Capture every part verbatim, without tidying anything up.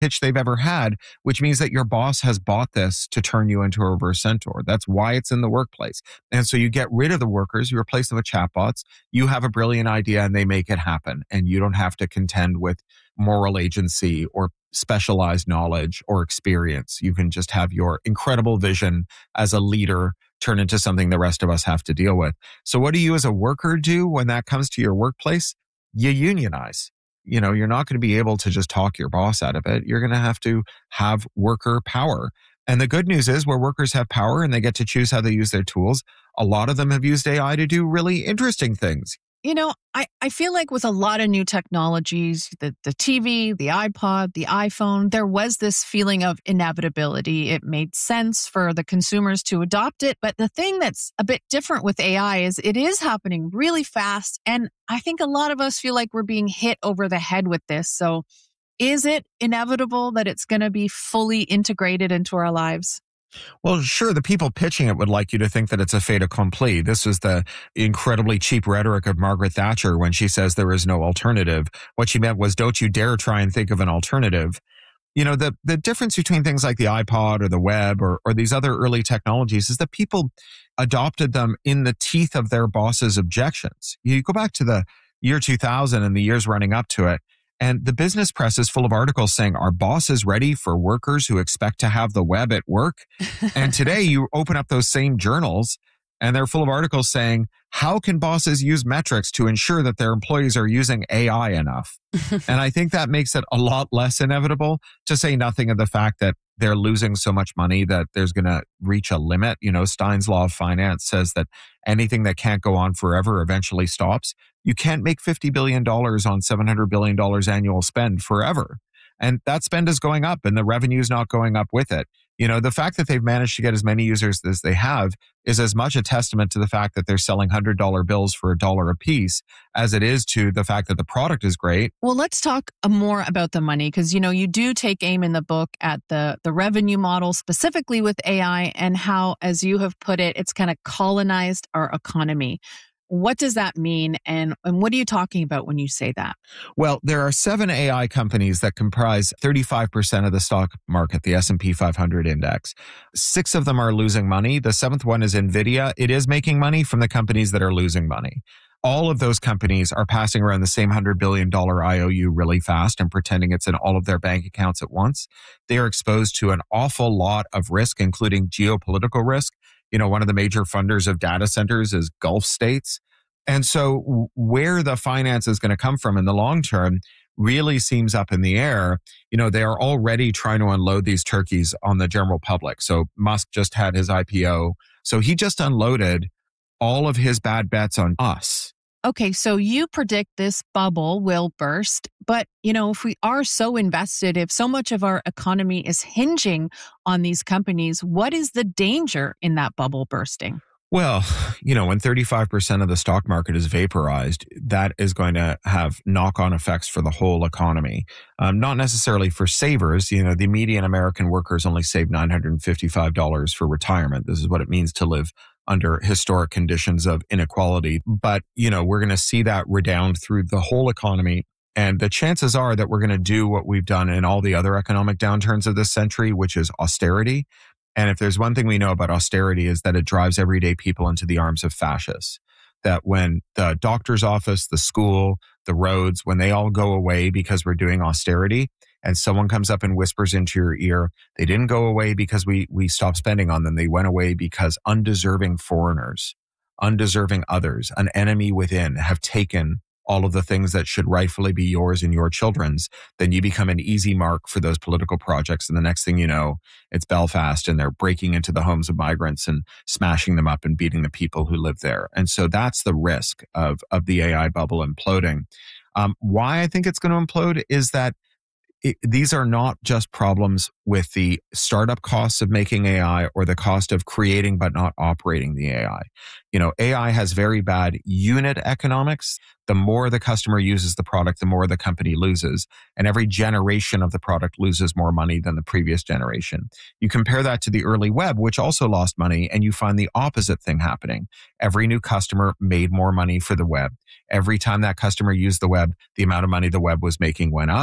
pitch they've ever had, which means that your boss has bought this to turn you into a reverse centaur. That's why it's in the workplace. And so you get rid of the workers, you replace them with chatbots, you have a brilliant idea and they make it happen. And you don't have to contend with moral agency or specialized knowledge or experience. You can just have your incredible vision as a leader turn into something the rest of us have to deal with. So what do you as a worker do when that comes to your workplace? You unionize. You know, you're not going to be able to just talk your boss out of it. You're going to have to have worker power. And the good news is where workers have power and they get to choose how they use their tools, a lot of them have used A I to do really interesting things. You know, I, I feel like with a lot of new technologies, the, the T V, the iPod, the iPhone, there was this feeling of inevitability. It made sense for the consumers to adopt it. But the thing that's a bit different with A I is it is happening really fast. And I think a lot of us feel like we're being hit over the head with this. So is it inevitable that it's going to be fully integrated into our lives? Well, sure, the people pitching it would like you to think that it's a fait accompli. This is the incredibly cheap rhetoric of Margaret Thatcher when she says there is no alternative. What she meant was, don't you dare try and think of an alternative. You know, the, the difference between things like the iPod or the web or, or these other early technologies is that people adopted them in the teeth of their boss's objections. You go back to the year two thousand and the years running up to it, and the business press is full of articles saying, are bosses ready for workers who expect to have the web at work? And today you open up those same journals and they're full of articles saying, how can bosses use metrics to ensure that their employees are using A I enough? And I think that makes it a lot less inevitable, to say nothing of the fact that they're losing so much money that there's going to reach a limit. You know, Stein's law of finance says that anything that can't go on forever eventually stops. You can't make fifty billion dollars on seven hundred billion dollars annual spend forever. And that spend is going up and the revenue is not going up with it. You know, the fact that they've managed to get as many users as they have is as much a testament to the fact that they're selling one hundred dollar bills for a dollar a piece as it is to the fact that the product is great. Well, let's talk more about the money, because, you know, you do take aim in the book at the, the revenue model, specifically with A I, and how, as you have put it, it's kind of colonized our economy. What does that mean? And, and what are you talking about when you say that? Well, there are seven A I companies that comprise thirty-five percent of the stock market, the S and P five hundred index. Six of them are losing money. The seventh one is NVIDIA. It is making money from the companies that are losing money. All of those companies are passing around the same one hundred billion dollars I O U really fast and pretending it's in all of their bank accounts at once. They are exposed to an awful lot of risk, including geopolitical risk. You know, one of the major funders of data centers is Gulf states. And so where the finance is going to come from in the long term really seems up in the air. You know, they are already trying to unload these turkeys on the general public. So Musk just had his I P O. So he just unloaded all of his bad bets on us. Okay, so you predict this bubble will burst, but, you know, if we are so invested, if so much of our economy is hinging on these companies, what is the danger in that bubble bursting? Well, you know, when thirty-five percent of the stock market is vaporized, that is going to have knock-on effects for the whole economy. Um, not necessarily for savers. You know, the median American workers only save nine hundred fifty-five dollars for retirement. This is what it means to live under historic conditions of inequality. But, you know, we're going to see that redound through the whole economy. And the chances are that we're going to do what we've done in all the other economic downturns of this century, which is austerity. And if there's one thing we know about austerity is that it drives everyday people into the arms of fascists. That when the doctor's office, the school, the roads, when they all go away because we're doing austerity, and someone comes up and whispers into your ear, they didn't go away because we we stopped spending on them. They went away because undeserving foreigners, undeserving others, an enemy within have taken all of the things that should rightfully be yours and your children's, then you become an easy mark for those political projects. And the next thing you know, it's Belfast and they're breaking into the homes of migrants and smashing them up and beating the people who live there. And so that's the risk of, of the A I bubble imploding. Um, why I think it's going to implode is that It, these are not just problems with the startup costs of making A I or the cost of creating but not operating the A I. You know, A I has very bad unit economics. The more the customer uses the product, the more the company loses. And every generation of the product loses more money than the previous generation. You compare that to the early web, which also lost money, and you find the opposite thing happening. Every new customer made more money for the web. Every time that customer used the web, the amount of money the web was making went up.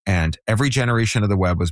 And every generation of the web was